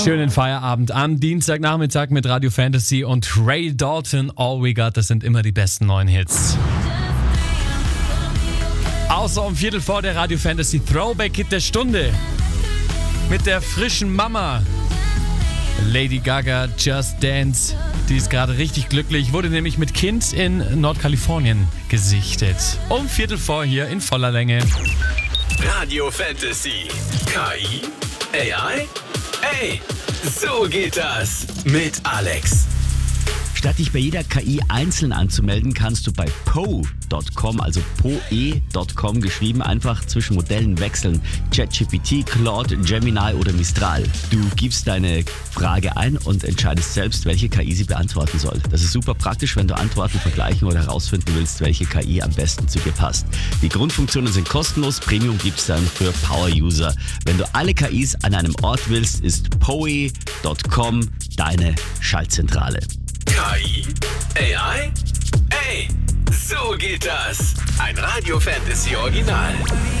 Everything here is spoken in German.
Schönen Feierabend am Dienstagnachmittag mit Radio Fantasy und Ray Dalton. All We Got, das sind immer die besten neuen Hits. Außer um Viertel vor der Radio Fantasy Throwback Hit der Stunde. Mit der frischen Mama. Lady Gaga, Just Dance. Die ist gerade richtig glücklich, wurde nämlich mit Kind in Nordkalifornien gesichtet. Um Viertel vor hier in voller Länge. Radio Fantasy. KI? AI? Ey, so geht das mit Alex. Statt dich bei jeder KI einzeln anzumelden, kannst du bei Poe.com, also Poe.com geschrieben, einfach zwischen Modellen wechseln. ChatGPT, Claude, Gemini oder Mistral. Du gibst deine Frage ein und entscheidest selbst, welche KI sie beantworten soll. Das ist super praktisch, wenn du Antworten vergleichen oder herausfinden willst, welche KI am besten zu dir passt. Die Grundfunktionen sind kostenlos, Premium gibt's dann für Power-User. Wenn du alle KIs an einem Ort willst, ist Poe.com deine Schaltzentrale. KI? AI? Ey, so geht das. Ein Radio Fantasy Original.